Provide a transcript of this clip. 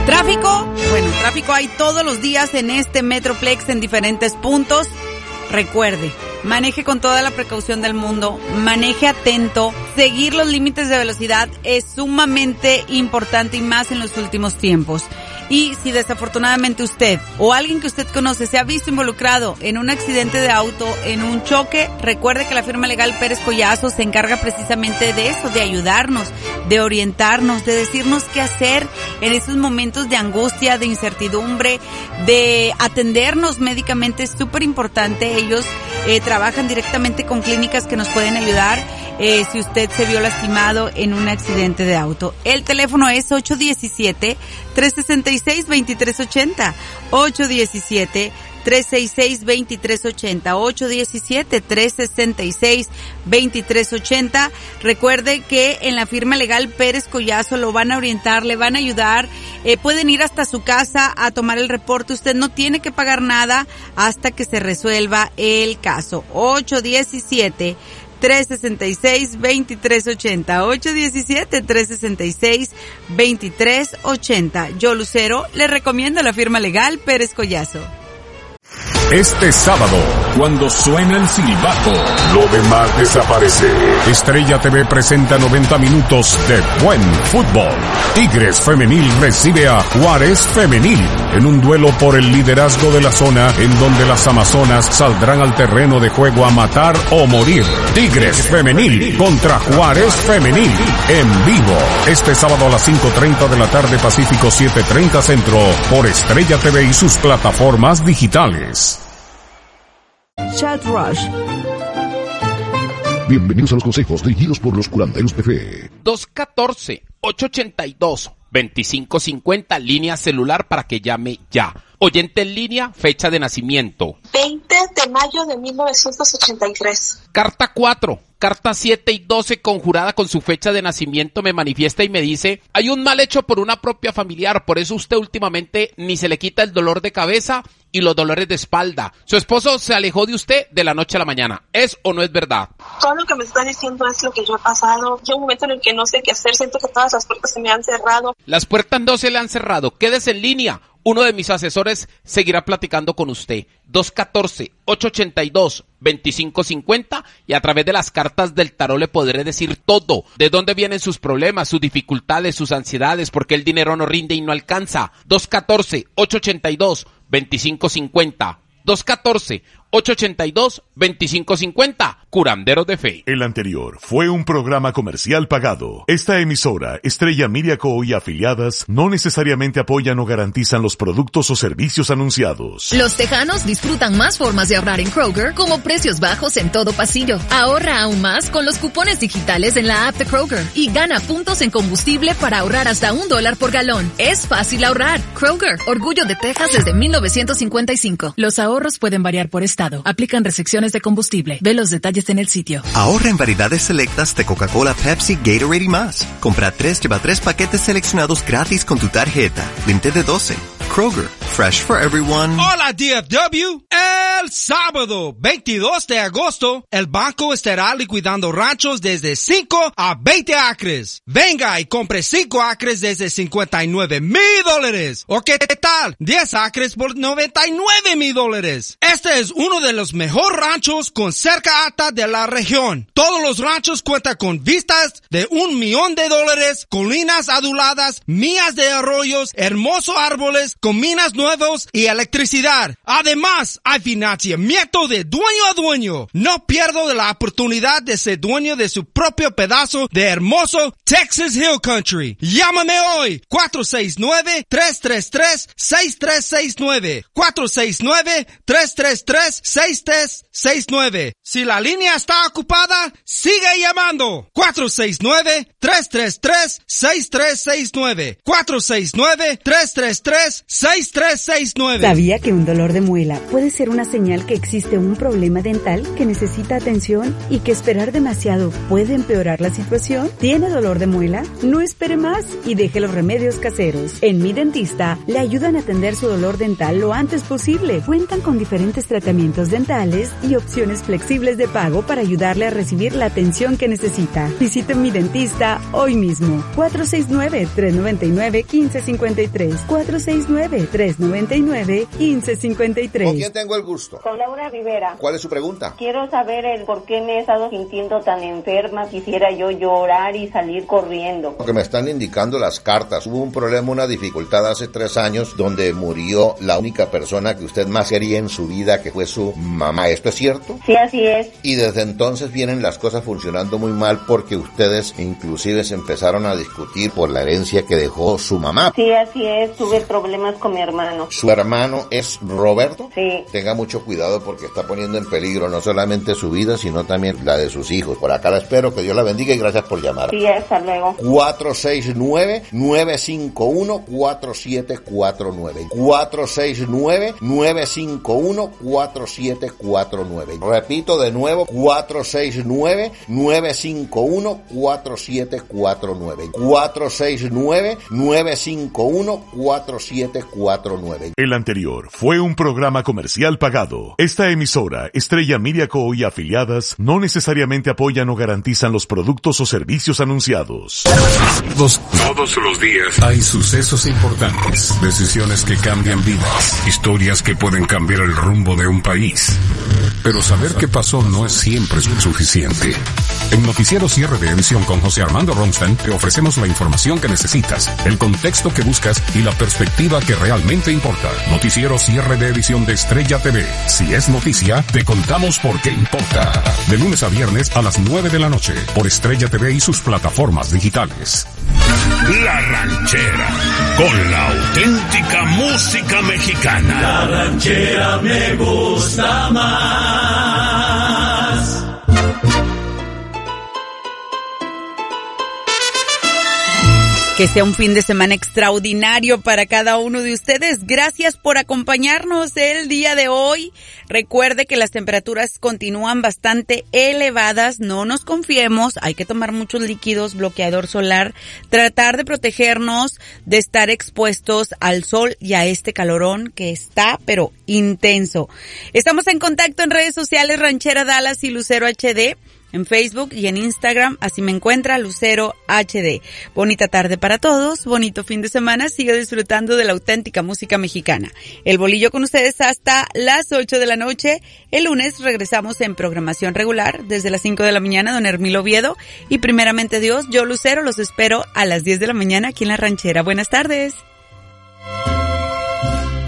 Tráfico hay todos los días en este Metroplex en diferentes puntos. Recuerde, maneje con toda la precaución del mundo, maneje atento, seguir los límites de velocidad es sumamente importante y más en los últimos tiempos. Y si desafortunadamente usted o alguien que usted conoce se ha visto involucrado en un accidente de auto, en un choque, recuerde que la firma legal Pérez Collazo se encarga precisamente de eso, de ayudarnos, de orientarnos, de decirnos qué hacer en esos momentos de angustia, de incertidumbre, de atendernos médicamente. Es súper importante. Ellos trabajan directamente con clínicas que nos pueden ayudar si usted se vio lastimado en un accidente de auto. El teléfono es 817-366-2380. 817-366-2380. 817-366-2380. Recuerde que en la firma legal Pérez Collazo lo van a orientar, le van a ayudar. Pueden ir hasta su casa a tomar el reporte. Usted no tiene que pagar nada hasta que se resuelva el caso. 817-366-2380. 817-366-2380. Yo, Lucero, le recomiendo la firma legal Pérez Collazo. Este sábado, cuando suena el silbato, lo demás desaparece. Estrella TV presenta 90 minutos de buen fútbol. Tigres Femenil recibe a Juárez Femenil en un duelo por el liderazgo de la zona, en donde las amazonas saldrán al terreno de juego a matar o morir. Tigres Femenil contra Juárez Femenil en vivo. Este sábado a las 5:30 de la tarde Pacífico, 7:30 Centro, por Estrella TV y sus plataformas digitales. Chat Rush. Bienvenidos a los consejos dirigidos por los curanderos de fe. 214-882-2550, línea celular para que llame ya. Oyente en línea, fecha de nacimiento. 20 de mayo de 1983. Carta 4. Carta 7 y 12 conjurada con su fecha de nacimiento me manifiesta y me dice: hay un mal hecho por una propia familiar, por eso usted últimamente ni se le quita el dolor de cabeza y los dolores de espalda. Su esposo se alejó de usted de la noche a la mañana. ¿Es o no es verdad? Todo lo que me está diciendo es lo que yo he pasado. Yo un momento en el que no sé qué hacer, siento que todas las puertas se me han cerrado. Las puertas no se le han cerrado. Quédese en línea. Uno de mis asesores seguirá platicando con usted. 214-882-2550 y a través de las cartas del tarot le podré decir todo. De dónde vienen sus problemas, sus dificultades, sus ansiedades, por qué el dinero no rinde y no alcanza. 214-882-2550. 214-882-2550. Curanderos de fe. El anterior fue un programa comercial pagado. Esta emisora, Estrella Media Co. y afiliadas, no necesariamente apoyan o garantizan los productos o servicios anunciados. Los tejanos disfrutan más formas de ahorrar en Kroger, como precios bajos en todo pasillo. Ahorra aún más con los cupones digitales en la app de Kroger y gana puntos en combustible para ahorrar hasta $1 por galón. Es fácil ahorrar. Kroger, orgullo de Texas desde 1955. Los ahorros pueden variar por estado. Aplican restricciones de combustible. Ve los detalles en el sitio. Ahorra en variedades selectas de Coca-Cola, Pepsi, Gatorade y más. Compra 3, lleva 3 paquetes seleccionados gratis con tu tarjeta. Límite de 12. Kroger, fresh for everyone. Hola DFW. El sábado 22 de agosto, el banco estará liquidando ranchos desde 5 a 20 acres. Venga y compre 5 acres desde $59,000. ¿O qué tal? 10 acres por $99,000. Este es uno de los mejores ranchos con cerca alta de la región. Todos los ranchos cuentan con vistas de $1 millón, colinas aduladas, millas de arroyos, hermosos árboles, con minas nuevos y electricidad. Además, hay financiamiento de dueño a dueño. No pierdo la oportunidad de ser dueño de su propio pedazo de hermoso Texas Hill Country. Llámame hoy, 469-333-6369. 469-333-6369. Si la línea está ocupada, sigue llamando. 469-333-6369. 469-333-6369. ¿Sabía que un dolor de muela puede ser una señal señal que existe un problema dental que necesita atención y que esperar demasiado puede empeorar la situación? ¿Tiene dolor de muela? No espere más y deje los remedios caseros. En Mi Dentista le ayudan a atender su dolor dental lo antes posible. Cuentan con diferentes tratamientos dentales y opciones flexibles de pago para ayudarle a recibir la atención que necesita. Visite Mi Dentista hoy mismo. 469-399-1553. 469-399-1553. ¿Con quién tengo el gusto? Con Laura Rivera. ¿Cuál es su pregunta? Quiero saber el por qué me he estado sintiendo tan enferma. Quisiera yo llorar y salir corriendo. Lo que me están indicando las cartas. Hubo un problema, una dificultad hace 3 años donde murió la única persona que usted más quería en su vida, que fue su mamá. ¿Esto es cierto? Sí, así es. Y desde entonces vienen las cosas funcionando muy mal porque ustedes inclusive se empezaron a discutir por la herencia que dejó su mamá. Sí, así es. Tuve problemas con mi hermano. ¿Su hermano es Roberto? Sí. Tenga mucho cuidado porque está poniendo en peligro no solamente su vida, sino también la de sus hijos. Por acá la espero, que Dios la bendiga y gracias por llamar. Sí, hasta luego. 469-951-4749. 469-951-4749. Repito de nuevo, 469-951-4749. 469-951-4749. El anterior fue un programa comercial pagado. Esta emisora, Estrella Miriaco y afiliadas, no necesariamente apoyan o garantizan los productos o servicios anunciados. Todos los días hay sucesos importantes, decisiones que cambian vidas, historias que pueden cambiar el rumbo de un país. Pero saber qué pasó no es siempre suficiente. En Noticiero Cierre de Edición con José Armando Ronstein te ofrecemos la información que necesitas, el contexto que buscas y la perspectiva que realmente importa. Noticiero Cierre de Edición de Estrella TV. Si es noticia, te contamos por qué importa. De lunes a viernes a las 9 de la noche por Estrella TV y sus plataformas digitales. La Ranchera, con la auténtica música mexicana. La ranchera me gusta más. Que sea un fin de semana extraordinario para cada uno de ustedes. Gracias por acompañarnos el día de hoy. Recuerde que las temperaturas continúan bastante elevadas. No nos confiemos. Hay que tomar muchos líquidos, bloqueador solar, tratar de protegernos de estar expuestos al sol y a este calorón que está, pero intenso. Estamos en contacto en redes sociales Ranchera Dallas y Lucero HD. En Facebook y en Instagram, así me encuentra Lucero HD. Bonita tarde para todos, bonito fin de semana, siga disfrutando de la auténtica música mexicana. El bolillo con ustedes hasta las 8 de la noche. El lunes regresamos en programación regular, desde las 5 de la mañana, don Hermilo Oviedo. Y primeramente Dios, yo Lucero, los espero a las 10 de la mañana aquí en La Ranchera. Buenas tardes.